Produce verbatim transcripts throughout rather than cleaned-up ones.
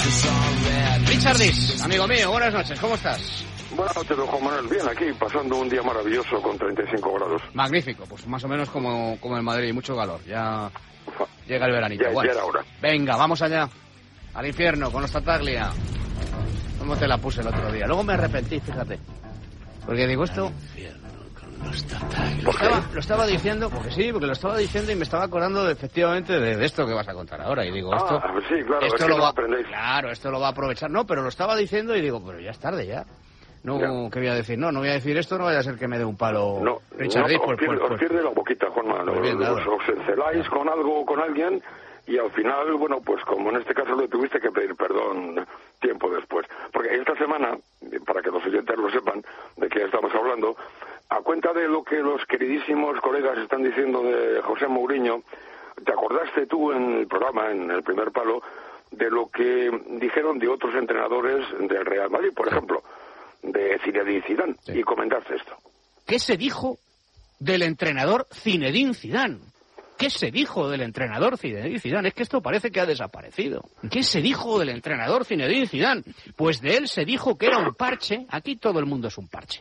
Richard Dis, amigo mío, buenas noches, ¿cómo estás? Buenas noches, don Juan Manuel. Bien, aquí pasando un día maravilloso con treinta y cinco grados. Magnífico, pues más o menos como, como en Madrid, mucho calor. Ya llega el veranito. Ya, bueno, ya era hora. Venga, vamos allá. Al infierno, con los Tartaglia. ¿Cómo te la puse el otro día? Luego me arrepentí, fíjate. Porque digo esto... Lo estaba, lo estaba diciendo, porque sí, porque lo estaba diciendo y me estaba acordando de, efectivamente de, de esto que vas a contar ahora. Y digo, esto... Ah, sí, claro, esto es que lo no va, aprendéis. Claro, esto lo va a aprovechar. No, pero lo estaba diciendo y digo, pero ya es tarde ya. No, ya. ¿Qué voy a decir? No, no voy a decir esto, no vaya a ser que me dé un palo. No, Richard no, Dis, os, por, pierde, por, por, os pierde la boquita, Juan Manuel. Pues bien, os, os enceláis con algo o con alguien y al final, bueno, pues como en este caso le tuviste que pedir perdón tiempo después. Porque esta semana, para que los oyentes lo sepan de qué estamos hablando, a cuenta de lo que los queridísimos colegas están diciendo de José Mourinho, ¿te acordaste tú en el programa, en el primer palo, de lo que dijeron de otros entrenadores del Real Madrid, por ejemplo, de Zinedine Zidane, sí. Y comentaste esto? ¿Qué se dijo del entrenador Zinedine Zidane? ¿Qué se dijo del entrenador Zinedine Zidane? Es que esto parece que ha desaparecido. ¿Qué se dijo del entrenador Zinedine Zidane? Pues de él se dijo que era un parche. Aquí todo el mundo es un parche.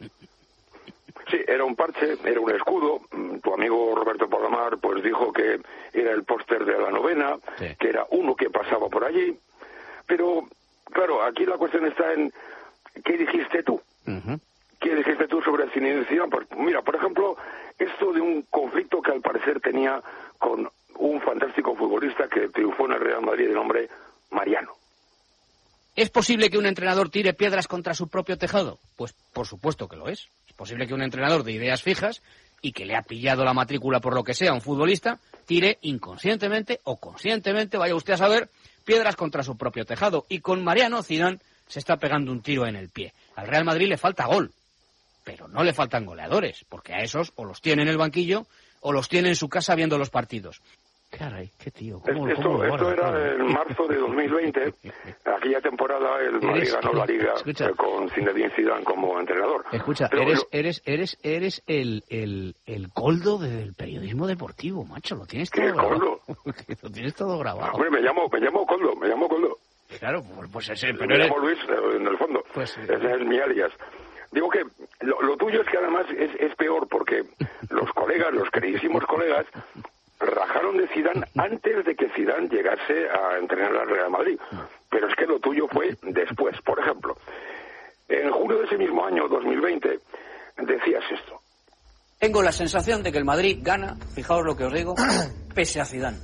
Sí, era un parche, era un escudo. Tu amigo Roberto Palomar pues dijo que era el póster de la novena, sí. Que era uno que pasaba por allí. Pero, claro, aquí la cuestión está en ¿qué dijiste tú? Uh-huh. ¿Qué dijiste tú sobre Zinedine Zidane? Pues mira, por ejemplo, esto de un conflicto que al parecer tenía con un fantástico futbolista que triunfó en el Real Madrid de nombre Mariano. ¿Es posible que un entrenador tire piedras contra su propio tejado? Pues por supuesto que lo es. Es posible que un entrenador de ideas fijas y que le ha pillado la matrícula por lo que sea a un futbolista, tire inconscientemente o conscientemente, vaya usted a saber, piedras contra su propio tejado. Y con Mariano, Zidane se está pegando un tiro en el pie. Al Real Madrid le falta gol, pero no le faltan goleadores, porque a esos o los tiene en el banquillo o los tiene en su casa viendo los partidos. Caray, qué tío. ¿Cómo, esto cómo esto era en marzo de dos mil veinte. Aquella temporada el Madrid ganó la Liga escucha, eh, con Zinedine Zidane como entrenador. Escucha, Pero, eres, lo... eres, eres, eres el, el, el coldo del periodismo deportivo, macho. Lo tienes todo ¿Qué grabado. coldo? Lo tienes todo grabado. Hombre, me llamo, me llamo Coldo, me llamo Coldo. Claro, pues ese... Pero me eres... llamo Luis, en el fondo. Pues sí. Ese es mi alias. Digo que lo, lo tuyo es que además es, es peor porque los colegas, los queridísimos colegas, rajaron de Zidane antes de que Zidane llegase a entrenar al Real Madrid. Pero es que lo tuyo fue después. Por ejemplo, en julio de ese mismo año, dos mil veinte, decías esto. Tengo la sensación de que el Madrid gana, fijaos lo que os digo, pese a Zidane.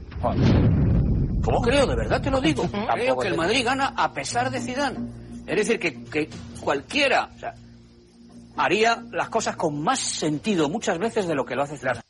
¿Cómo? Creo, de verdad te lo digo. Creo que el Madrid gana a pesar de Zidane. Es decir, que, que cualquiera, o sea, haría las cosas con más sentido muchas veces de lo que lo hace Zidane.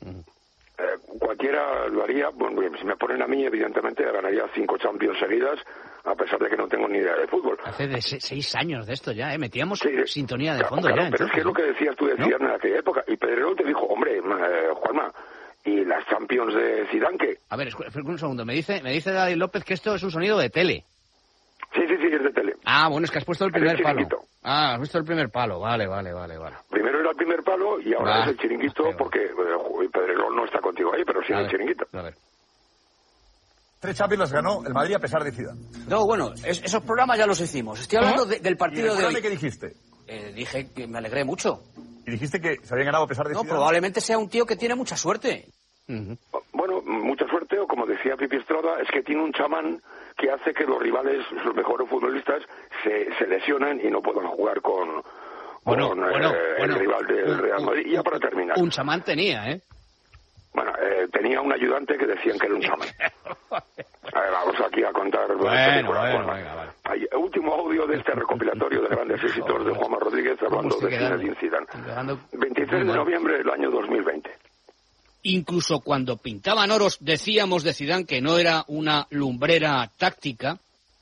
Eh, cualquiera lo haría. Bueno, si me ponen a mí, evidentemente ganaría cinco Champions seguidas, a pesar de que no tengo ni idea de fútbol. Hace de se seis años de esto ya, ¿eh? Metíamos sí, sintonía de claro, fondo claro, ya. Pero entonces, es que es lo que decías tú, decías ¿no? En aquella época. Y Pedrerol te dijo, hombre, eh, Juanma, ¿y las Champions de Zidane qué? A ver, un segundo. Me dice, me dice David López que esto es un sonido de tele. Sí, sí, sí, es de tele. Ah, bueno, es que has puesto el primer el palo. Ah, has puesto el primer palo. Vale, vale, vale, vale. Primero era el primer palo y ahora ah, es el chiringuito okay, porque eh, Pedrerol no está contigo ahí, pero sí en el chiringuito. A ver. Tres Champions las ganó el Madrid a pesar de Zidane. No, bueno, es, esos programas ya los hicimos. Estoy hablando de, del partido ¿Y de hoy. ¿Qué dijiste? Eh, dije que me alegré mucho. ¿Y dijiste que se habían ganado a pesar de no, Zidane? No, probablemente sea un tío que tiene mucha suerte. Uh-huh. Bueno, mucha suerte, o como decía Pipi Estrada, es que tiene un chamán que hace que los rivales, los mejores futbolistas, se, se lesionen y no puedan jugar con, bueno, con bueno, eh, bueno, el rival del un, Real Madrid. Y ya para terminar. Un chamán tenía, ¿eh? Bueno, eh, tenía un ayudante que decían que era un chamán. A ver, vamos aquí a contar... Bueno, película, bueno, bueno, venga, vale. Hay, último audio de este recopilatorio de grandes éxitos de Juanma Rodríguez hablando de Zinedine Zidane. veintitrés de noviembre del año dos mil veinte. Incluso cuando pintaban oros decíamos de Zidane que no era una lumbrera táctica.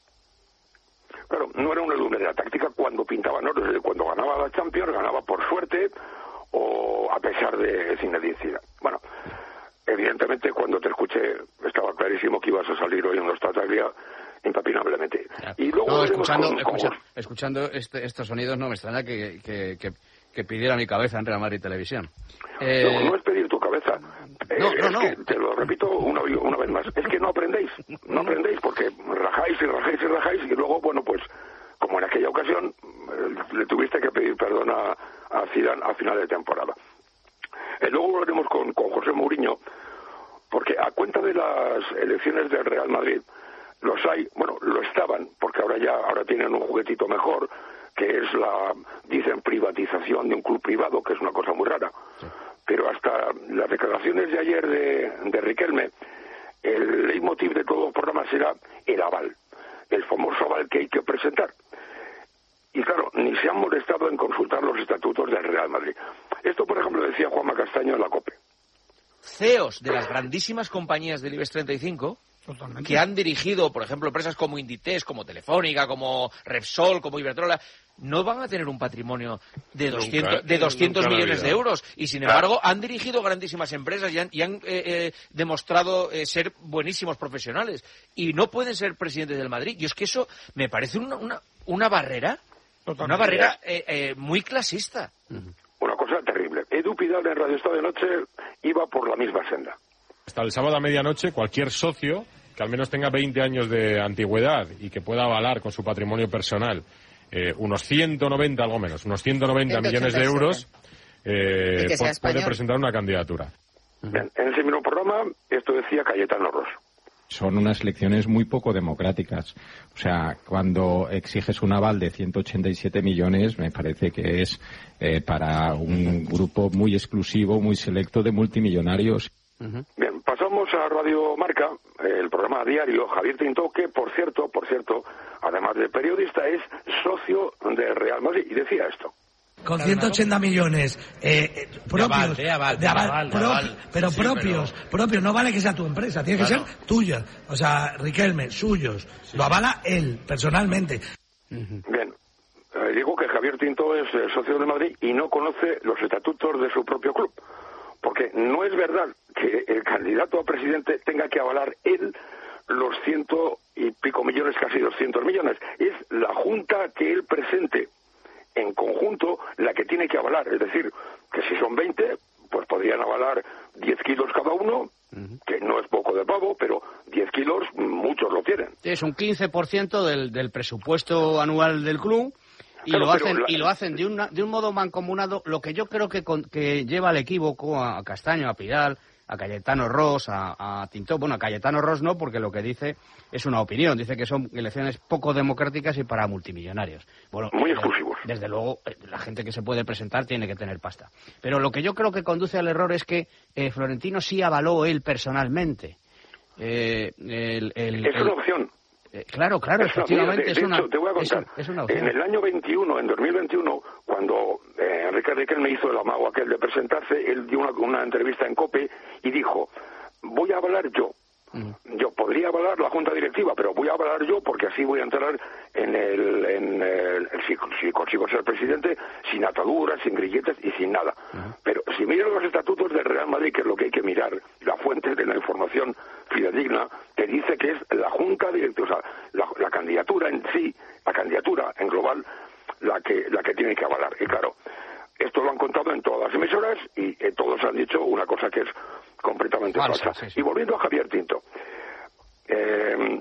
Claro, no era una lumbrera táctica cuando pintaban oros. Cuando ganaba la Champions, ganaba por suerte o a pesar de Zinedine Zidane. Bueno, evidentemente cuando te escuché estaba clarísimo que ibas a salir hoy en los Tartaglia impapinablemente. Y luego no, escuchando, con, escucha, con... escuchando este, estos sonidos no me extraña que, que, que, que pidiera mi cabeza en Real Madrid Televisión. Eh... No, no es pedir tu cabeza, está. No, eh, no, no. Es que, te lo repito una, una vez más, es que no aprendéis, no aprendéis porque rajáis y rajáis y rajáis y luego, bueno, pues, como en aquella ocasión, eh, le tuviste que pedir perdón a, a Zidane a final de temporada. Eh, luego volveremos con, con José Mourinho, porque a cuenta de las elecciones del Real Madrid, los hay, bueno, lo estaban, porque ahora ya, ahora tienen un juguetito mejor, que es la, dicen, privatización de un club privado, que es una cosa muy rara. Sí. Pero hasta las declaraciones de ayer de, de Riquelme, el leitmotiv de todos los programas era el aval, el famoso aval que hay que presentar. Y claro, ni se han molestado en consultar los estatutos del Real Madrid. Esto, por ejemplo, decía Juanma Castaño en la COPE. C E Os de las grandísimas compañías del IBEX treinta y cinco, totalmente, que han dirigido, por ejemplo, empresas como Inditex, como Telefónica, como Repsol, como Iberdrola, no van a tener un patrimonio de doscientos, nunca, de doscientos millones de euros. Y, sin embargo, han dirigido grandísimas empresas y han, y han eh, eh, demostrado eh, ser buenísimos profesionales. Y no pueden ser presidentes del Madrid. Y es que eso me parece una, una, una barrera, totalmente, una barrera eh, eh, muy clasista. Uh-huh. Una cosa terrible. Edu Pidal en Radio Estado de Noche iba por la misma senda. Hasta el sábado a medianoche, cualquier socio que al menos tenga veinte años de antigüedad y que pueda avalar con su patrimonio personal eh, unos ciento noventa, algo menos, unos ciento noventa millones de euros, eh, pu- puede presentar una candidatura. Bien, en ese mismo programa, esto decía Cayetano Ros. Son unas elecciones muy poco democráticas. O sea, cuando exiges un aval de ciento ochenta y siete millones, me parece que es eh, para un grupo muy exclusivo, muy selecto de multimillonarios. Uh-huh. Bien, pasamos a Radio Marca, el programa diario. Javier Tintó, que por cierto, por cierto, además de periodista, es socio del Real Madrid, y decía esto. Con ciento ochenta millones eh, propios, de aval, de aval, de aval, de aval, de aval. pero sí, propios, pero... propios, no vale que sea tu empresa, tiene que claro. ser tuya. O sea, Riquelme, suyos, sí. Lo avala él, personalmente. Uh-huh. Bien, eh, digo que Javier Tintó es eh, socio de Madrid y no conoce los estatutos de su propio club, porque no es verdad que el candidato a presidente tenga que avalar él los ciento y pico millones, casi doscientos millones. Es la junta que él presente en conjunto la que tiene que avalar, es decir, que si son veinte, pues podrían avalar diez kilos cada uno, uh-huh, que no es poco de pavo, pero diez kilos muchos lo tienen. Es un quince por ciento del, del presupuesto anual del club y, claro, lo, hacen, la... y lo hacen de, una, de un modo mancomunado, lo que yo creo que, con, que lleva al equívoco a, a Castaño, a Pidal, a Cayetano Ros, a, a Tintó. Bueno, a Cayetano Ros no, porque lo que dice es una opinión. Dice que son elecciones poco democráticas y para multimillonarios. Bueno, muy exclusivos. Desde, desde luego, la gente que se puede presentar tiene que tener pasta. Pero lo que yo creo que conduce al error es que eh, Florentino sí avaló él personalmente. Eh, el, el, es el, una opción. Eh, claro, claro, es efectivamente. Una, de, es de una, hecho, te voy a contar. Es, es una opción. En el año veintiuno, en dos mil veintiuno, cuando eh, Enrique Riquelme hizo el amago aquel de presentarse, él dio una, una entrevista en COPE y dijo: voy a avalar yo. Mm. Yo podría avalar la junta directiva, pero voy a avalar yo porque así voy a entrar en el, en el, el si, si consigo ser presidente, sin ataduras, sin grilletes y sin nada. Mm. Pero si miras los estatutos del Real Madrid, que es lo que hay que mirar, la fuente de la información fidedigna, te dice que es la junta directiva, o sea, la, la candidatura en sí, la candidatura en global, la que, la que tiene que avalar. Y claro, esto lo han contado en todas las emisoras y eh, todos han dicho una cosa que es completamente falsa. Sí, sí. Y volviendo a Javier Tinto, eh,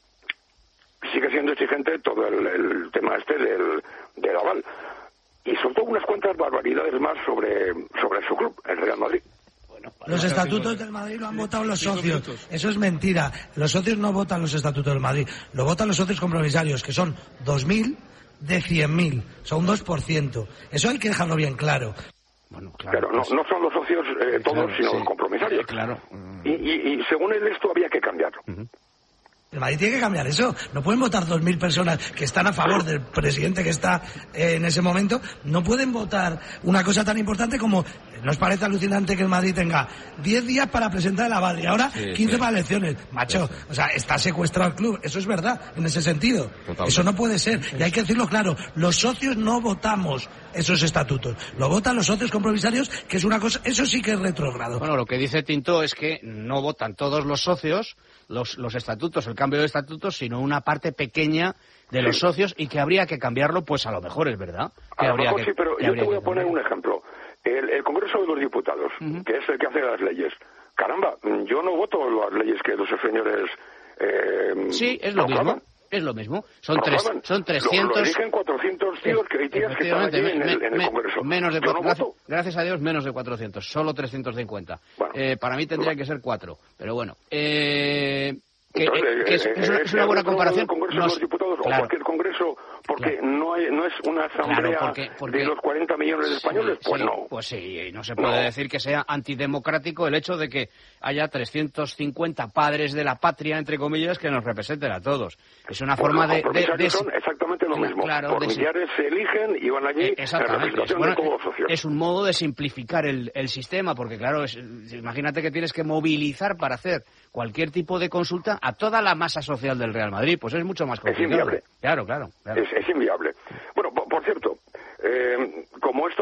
sigue siendo exigente todo el, el tema este del, del aval. Y soltó unas cuantas barbaridades más sobre, sobre su club, el Real Madrid. Bueno, los estatutos del Madrid lo han votado los socios. Eso es mentira. Los socios no votan los estatutos del Madrid. Lo votan los socios compromisarios, que son dos mil de cien mil. Son un dos por ciento. Eso hay que dejarlo bien claro. Bueno, claro, pero no, pues, no son los socios eh, todos, claro, sino sí, los compromisarios. Claro. Y, y, y según él esto había que cambiarlo. Uh-huh. El Madrid tiene que cambiar eso. No pueden votar dos mil personas que están a favor del presidente que está eh, en ese momento. No pueden votar una cosa tan importante como... ¿Nos parece alucinante que el Madrid tenga diez días para presentar el aval y ahora sí, quince sí. para elecciones? Macho, sí, sí. O sea, está secuestrado el club. Eso es verdad, en ese sentido. Totalmente. Eso no puede ser. Y hay que decirlo claro. Los socios no votamos esos estatutos. Lo votan los socios compromisarios, que es una cosa... Eso sí que es retrógrado. Bueno, lo que dice Tintó es que no votan todos los socios los, los estatutos, el cambio de estatutos, sino una parte pequeña de los sí. socios y que habría que cambiarlo, pues a lo mejor es verdad. Que a lo habría mejor que, sí, pero yo te voy a poner un ejemplo. el, el Congreso de los Diputados, uh-huh. que es el que hace las leyes. Caramba, yo no voto las leyes que los señores... Eh, sí, es lo proclaman. mismo. Es lo mismo. Son, tres, son trescientos... Lo, lo eligen cuatrocientos tíos que, y tías que están allí en el, en el Congreso. Menos de Yo no gracias, voto. gracias a Dios, menos de cuatrocientos. Solo trescientos cincuenta. Bueno, eh, para mí tendría bueno. que ser cuatro. Pero bueno... Eh... Que, Entonces, que es, eh, es, una, es una buena comparación. El Congreso no, de los Diputados claro, o cualquier Congreso, porque claro. no hay, no es una asamblea claro, porque, porque, de los cuarenta millones de españoles, sí, pues sí, no. Pues sí, no se puede no. decir que sea antidemocrático el hecho de que haya trescientos cincuenta padres de la patria, entre comillas, que nos representen a todos. Es una pues forma los de, de, de... son exactamente lo mismo. Claro, Por millares se eligen y van allí eh, en representación bueno, de todos los socios. Es un modo de simplificar el, el sistema, porque claro, es, imagínate que tienes que movilizar para hacer cualquier tipo de consulta a toda la masa social del Real Madrid, pues es mucho más complicado. Es inviable. Claro, claro. claro. Es, es inviable. Bueno, por, por cierto, eh, como esto